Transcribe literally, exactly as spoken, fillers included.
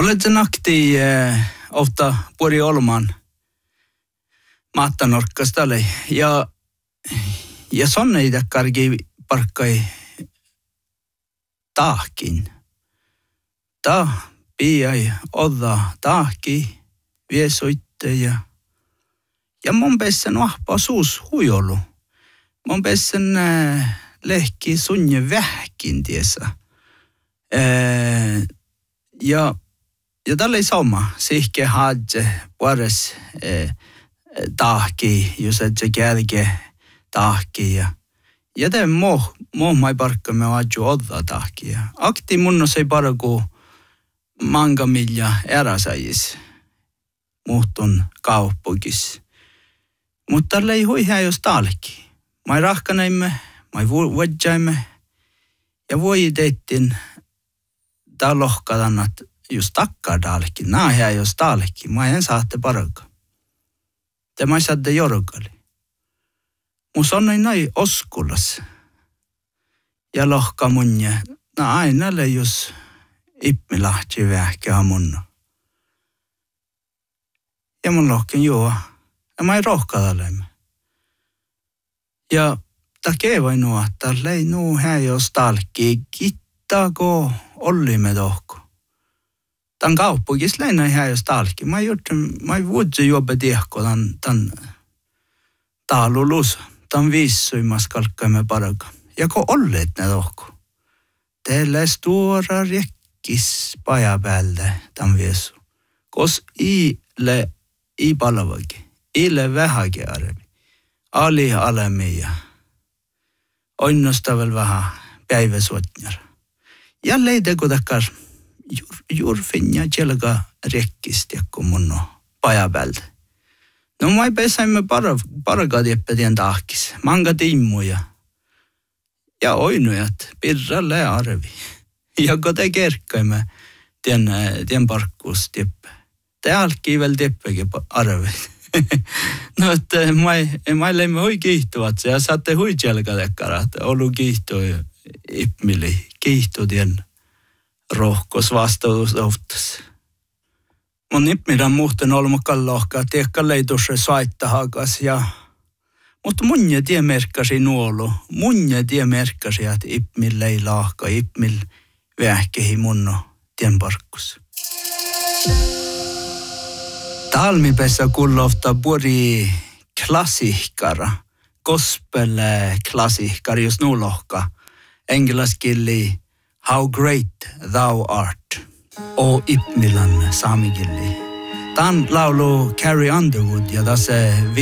Olette nakti eh, ofta pori olman mattanorkkastalle ja ja sonneita kargi parkkai tahkin. Ta piai odda tahki vie soitte ja ja mun pessen vahpa suus huijolu. Mun pessen äh, lehki sunje vähkin tiesä. Äh, ja ja tälle sama sihke hadje puores äh, tahki, jos et se kälke tahki ja ja te mo mo mai parkka me adju odda tahki ja akti munno se parku manga milja eräsajis muhtun kauppukis. Mutta tällä ei hui hää jos talki. Mai rahkanaimme, mai vuodjaimme ja voi teettin tää lohkadannat just takkaa talki. Nää hää jos talki, mai en saatte parka. Te mai saatte jorgali. Mus on näin oskulas. Ja lohka munje. No aina jos ipmi lahti vähkä munno. Ja mun lohken juo. Ja mä ei rohkadalemme. Ja ta kevai nuo, että lei nuu hää jos talki kittako ollimme tohko. Tän kauppukis leinä hää jos talki. Mä juurtin, mä ei vuodsi juobe tiehko tän, tän taalulus. Tän viissuimas kalkkaimme paraka. Ja ko olleet ne tohko. Teille stuora rekkis paja päälle tän viesu. Kos iile i palavagi. Iile vähäkin arvi. Ali alemi ja onnostavel vähän päiväsuotnjar. Ja leideko takkar juur, juurfinja jelga rekkistä kun mun paja päältä. No mä pesaimme para, parakaatieppe tien tahkis. Manga tiimmuja. Ja oinujat pirralle arvi. Ja kun te kerkkaimme tien, tien parkkuus tieppe. Te alkii vielä tieppekin arvi. No, että mä, mä leimme hui kiihtuvat se ja saatte hui jelkadekkara, että olu kiihtuu ippmili. Kiihtuu tien rohkos vastautusoftas. Mun ippmidän muuten olmakan lohkaa, tiekka leitusse saitta hakas ja mutta munje tie merkkasi nuolu. Munje tie merkkasi, että ippmil ei lahka, ippmil vähkehi munno tien parkkus. Talmipessä kullofta puri klassikkara, gospel klassikkara, jos nuulohka. Englanskilli How Great Thou Art. O ippmilan saamikilli. Tän laulu Carrie Underwood ja tässä